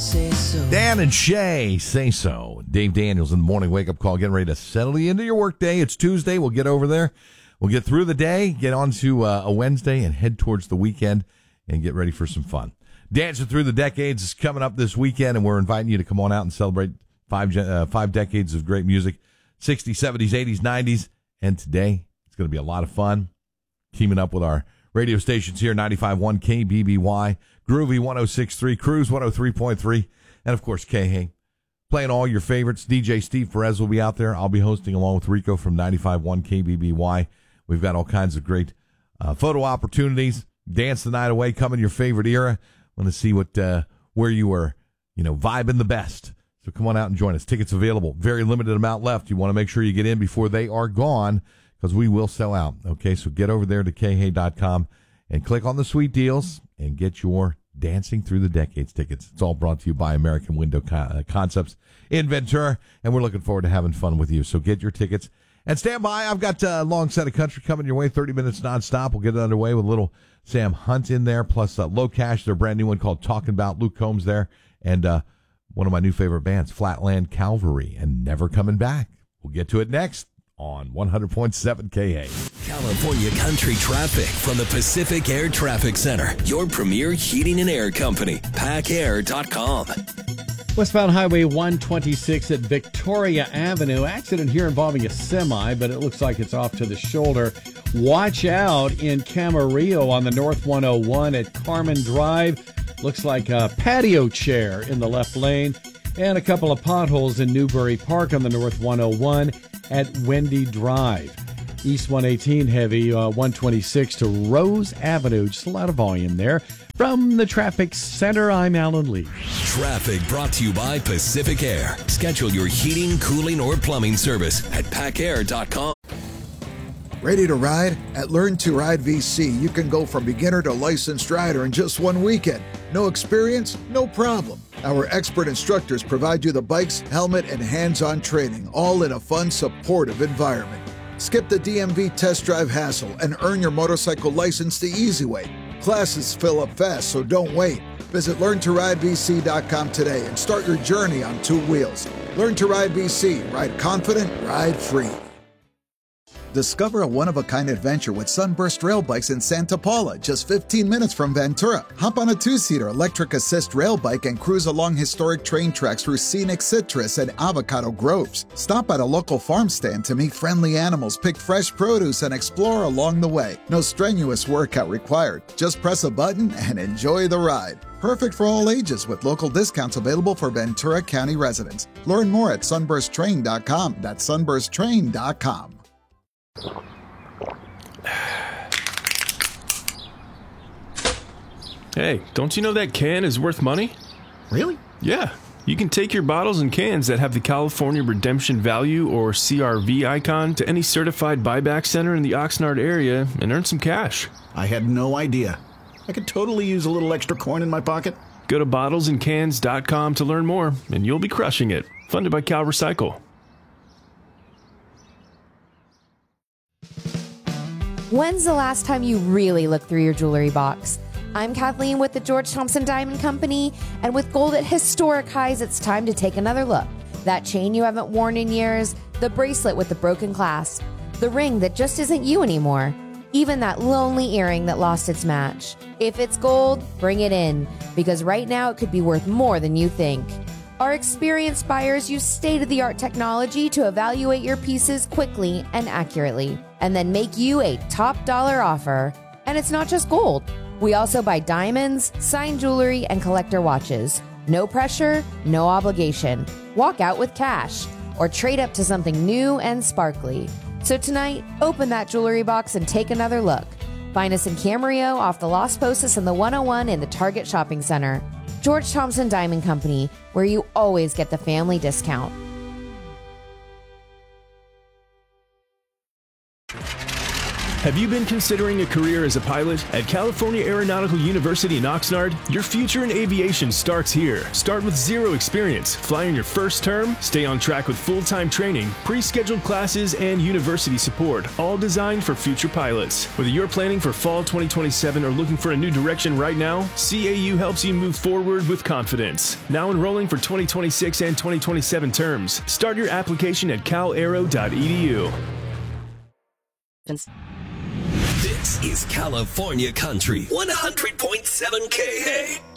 Dan and Shay, Say So. Dave Daniels in the morning wake-up call, getting ready to settle you into your work day. It's Tuesday. We'll get over there. We'll get through the day, get on to a Wednesday, and head towards the weekend and get ready for some fun. Dancing Through the Decades is coming up this weekend, and we're inviting you to come on out and celebrate five decades of great music, 60s, 70s, 80s, 90s, and today it's going to be a lot of fun. Teaming up with our radio stations here, 95.1 KBBY, Groovy 106.3, Cruise 103.3, and, of course, KHA. Playing all your favorites. DJ Steve Perez will be out there. I'll be hosting along with Rico from 95.1 KBBY. We've got all kinds of great photo opportunities. Dance the night away. Come in your favorite era. Want to see where you were, vibing the best. So come on out and join us. Tickets available. Very limited amount left. You want to make sure you get in before they are gone because we will sell out. Okay, so get over there to KHA.com and click on the sweet deals and get your Dancing Through the Decades tickets. It's all brought to you by American Window Concepts in Ventura, and we're looking forward to having fun with you. So get your tickets. And stand by. I've got a long set of country coming your way, 30 minutes nonstop. We'll get it underway with a little Sam Hunt in there, plus Low Cash, their brand new one called Talking About, Luke Combs there, and one of my new favorite bands, Flatland Calvary, and Never Coming Back. We'll get to it next on 100.7 KA. California country traffic from the Pacific Air Traffic Center, your premier heating and air company, PackAir.com. Westbound Highway 126 at Victoria Avenue. Accident here involving a semi, but it looks like it's off to the shoulder. Watch out in Camarillo on the North 101 at Carmen Drive. Looks like a patio chair in the left lane. And a couple of potholes in Newbury Park on the North 101 at Wendy Drive. East 118 heavy, 126 to Rose Avenue. Just a lot of volume there. From the traffic center, I'm Alan Lee. Traffic brought to you by Pacific Air. Schedule your heating, cooling, or plumbing service at PackAir.com. Ready to ride? At Learn to Ride VC, you can go from beginner to licensed rider in just one weekend. No experience? No problem. Our expert instructors provide you the bikes, helmet, and hands-on training, all in a fun, supportive environment. Skip the DMV test drive hassle and earn your motorcycle license the easy way. Classes fill up fast, so don't wait. Visit LearnToRideVC.com today and start your journey on two wheels. Learn to Ride VC. Ride confident, ride free. Discover a one-of-a-kind adventure with Sunburst Rail Bikes in Santa Paula, just 15 minutes from Ventura. Hop on a two-seater electric assist rail bike and cruise along historic train tracks through scenic citrus and avocado groves. Stop at a local farm stand to meet friendly animals, pick fresh produce, and explore along the way. No strenuous workout required. Just press a button and enjoy the ride. Perfect for all ages with local discounts available for Ventura County residents. Learn more at sunbursttrain.com. That's sunbursttrain.com. Hey, don't you know that can is worth money? Really? Yeah. You can take your bottles and cans that have the California Redemption Value or CRV icon to any certified buyback center in the Oxnard area and earn some cash. I had no idea. I could totally use a little extra coin in my pocket. Go to bottlesandcans.com to learn more, and you'll be crushing it. Funded by Cal Recycle. When's the last time you really looked through your jewelry box? I'm Kathleen with the George Thompson Diamond Company, and with gold at historic highs, it's time to take another look. That chain you haven't worn in years, the bracelet with the broken clasp, the ring that just isn't you anymore, even that lonely earring that lost its match. If it's gold, bring it in, because right now it could be worth more than you think. Our experienced buyers use state-of-the-art technology to evaluate your pieces quickly and accurately, and then make you a top dollar offer. And it's not just gold. We also buy diamonds, signed jewelry, and collector watches. No pressure, no obligation. Walk out with cash, or trade up to something new and sparkly. So tonight, open that jewelry box and take another look. Find us in Camarillo off the Las Posas and the 101 in the Target Shopping Center. George Thompson Diamond Company, where you always get the family discount. Have you been considering a career as a pilot? At California Aeronautical University in Oxnard, your future in aviation starts here. Start with zero experience, fly in your first term, stay on track with full-time training, pre-scheduled classes, and university support, all designed for future pilots. Whether you're planning for fall 2027 or looking for a new direction right now, CAU helps you move forward with confidence. Now enrolling for 2026 and 2027 terms. Start your application at calaero.edu. This is California Country 100.7 KA.